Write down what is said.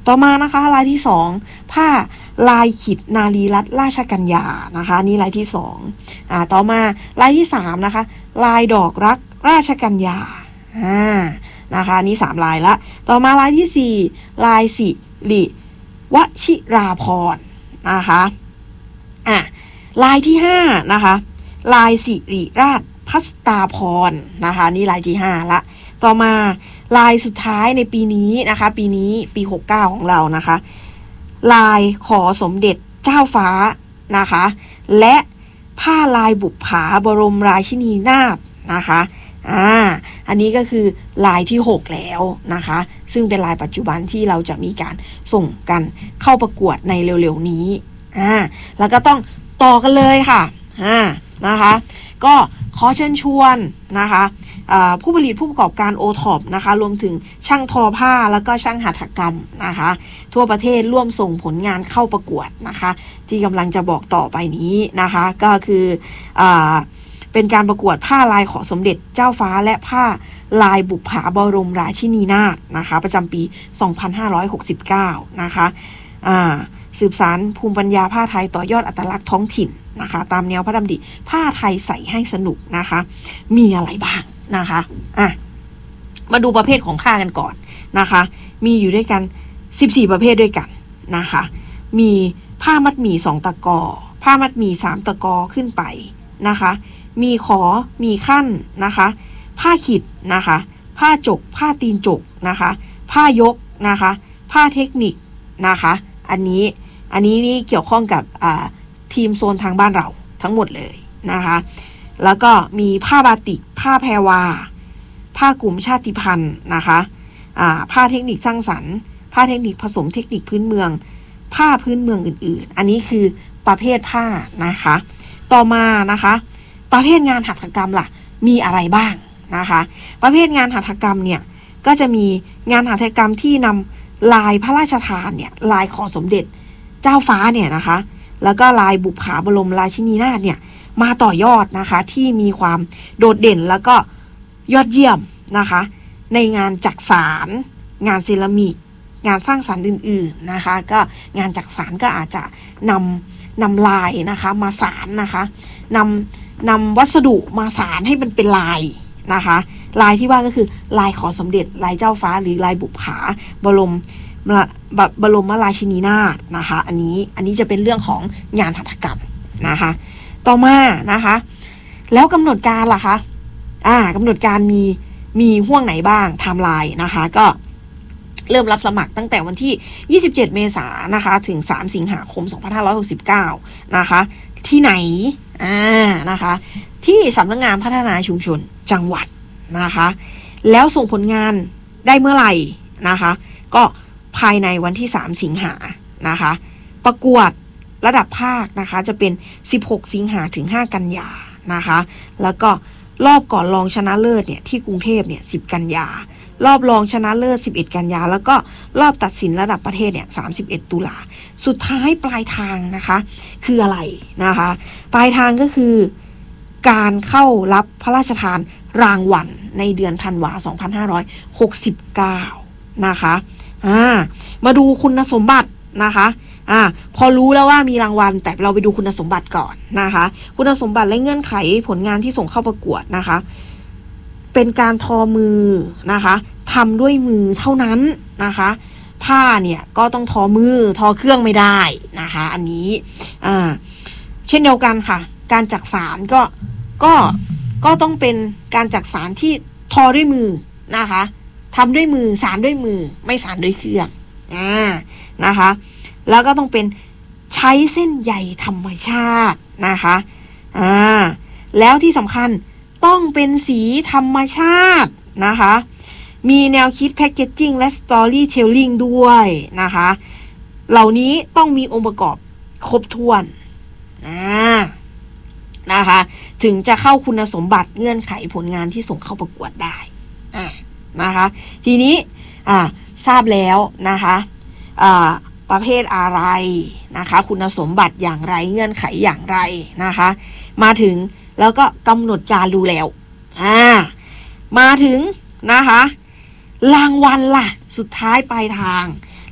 ต่อมานะคะลายที่2ผ้าลายขิดนารีรัตนราชกัญญานะคะนี่ลายที่2ต่อมาลายที่3นะคะลายดอกรักราชกัญญานะคะนี่3ลายละต่อมาลายที่4ลายสิริวชิราพรนะคะลายที่5นะคะลายสิริราชพัสตาพรนะคะนี่ลายที่5ละต่อมาลายสุดท้ายในปีนี้นะคะปี69ของเรานะคะลายขอสมเด็จเจ้าฟ้านะคะและผ้าลายบุปผาบรมราชินีนาถนะคะอันนี้ก็คือลายที่6แล้วนะคะซึ่งเป็นลายปัจจุบันที่เราจะมีการส่งกันเข้าประกวดในเร็วๆนี้แล้วก็ต้องต่อกันเลยค่ะนะคะก็ขอเชิญชวนนะคะผู้ผลิตผู้ประกอบการ OTOP นะคะรวมถึงช่างทอผ้าแล้วก็ช่างหัตถกรรมนะคะทั่วประเทศร่วมส่งผลงานเข้าประกวดนะคะที่กำลังจะบอกต่อไปนี้นะคะก็คือเป็นการประกวดผ้าลายขอสมเด็จเจ้าฟ้าและผ้าลายบุปผาบรมราชินีนาถนะคะประจำปี 2569 นะคะสืบสานภูมิปัญญาผ้าไทยต่อยอดอัตลักษณ์ท้องถิ่นนะคะตามแนวพระดำริผ้าไทยใส่ให้สนุกนะคะมีอะไรบ้างนะคะมาดูประเภทของผ้ากันก่อนนะคะมีอยู่ด้วยกัน14ประเภทด้วยกันนะคะมีผ้ามัดหมี่2ตะกอผ้ามัดหมี่3ตะกอขึ้นไปนะคะมีขอมีขั้นนะคะผ้าขิดนะคะผ้าจกผ้าตีนจกนะคะผ้ายกนะคะผ้าเทคนิคนะคะอันนี้นี่เกี่ยวข้องกับทีมโซนทางบ้านเราทั้งหมดเลยนะคะแล้วก็มีผ้าบาติกผ้าแพรวาผ้ากลุ่มชาติพันธุ์นะคะผ้าเทคนิคสร้างสรรค์ผ้าเทคนิคผสมเทคนิคพื้นเมืองผ้าพื้นเมืองอื่นๆอันนี้คือประเภทผ้านะคะต่อมานะคะประเภทงานหัตถกรรมล่ะมีอะไรบ้างนะคะประเภทงานหัตถกรรมเนี่ยก็จะมีงานหัตถกรรมที่นำลายพระราชทานเนี่ยลายขอสมเด็จเจ้าฟ้าเนี่ยนะคะแล้วก็ลายบุปผาบรมราชินีนาถเนี่ยมาต่อยอดนะคะที่มีความโดดเด่นแล้วก็ยอดเยี่ยมนะคะในงานจักสานงานเซรามิกงานสร้างสรรค์อื่นๆนะคะก็งานจักสานก็อาจจะนำลายนะคะมาสานนะคะนำวัสดุมาสานให้มันเป็นลายนะคะลายที่ว่าก็คือลายขอสมเด็จลายเจ้าฟ้าหรือลายบุปผาบรมราชินีนาถนะคะอันนี้จะเป็นเรื่องของงานหัตถกรรมนะคะต่อมานะคะแล้วกำหนดการล่ะคะกำหนดการมีห่วงไหนบ้างไทม์ไลน์นะคะก็เริ่มรับสมัครตั้งแต่วันที่27เมษายนนะคะถึง3สิงหาคม2569นะคะที่ไหนนะคะที่สำนักงานพัฒนาชุมชนจังหวัดนะคะแล้วส่งผลงานได้เมื่อไหร่นะคะก็ภายในวันที่3สิงหานะคะประกวดระดับภาคนะคะจะเป็น16สิงหาถึง5กันยานะคะแล้วก็รอบก่อนรองชนะเลิศเนี่ยที่กรุงเทพเนี่ย10กันยารอบรองชนะเลิศ11กันยาแล้วก็รอบตัดสินระดับประเทศเนี่ย31ตุลาสุดท้ายปลายทางนะคะคืออะไรนะคะปลายทางก็คือการเข้ารับพระราชทานรางวัลในเดือนธันวาคม2569นะคะมาดูคุณสมบัตินะคะพอรู้แล้วว่ามีรางวัลแต่เราไปดูคุณสมบัติก่อนนะคะคุณสมบัติและเงื่อนไขผลงานที่ส่งเข้าประกวดนะคะเป็นการทอมือนะคะทำด้วยมือเท่านั้นนะคะผ้าเนี่ยก็ต้องทอมือทอเครื่องไม่ได้นะคะอันนี้เช่นเดียวกันค่ะการจักสานก็ต้องเป็นการจักสานที่ทอด้วยมือนะคะทำด้วยมือสานด้วยมือไม่สานด้วยเครื่องนะคะแล้วก็ต้องเป็นใช้เส้นใยธรรมชาตินะคะแล้วที่สำคัญต้องเป็นสีธรรมชาตินะคะมีแนวคิดแพคเกจจิ้งและสตอรี่เทลลิ่งด้วยนะคะเหล่านี้ต้องมีองค์ประกอบครบถ้วนนะคะถึงจะเข้าคุณสมบัติเงื่อนไขผลงานที่ส่งเข้าประกวดได้นะคะทีนี้ทราบแล้วนะคะประเภทอะไรนะคะคุณสมบัติอย่างไรเงื่อนไขอย่างไรนะคะมาถึงแล้วก็กำหนดการรู้แล้วมาถึงนะคะรางวัลล่ะสุดท้ายปลายทาง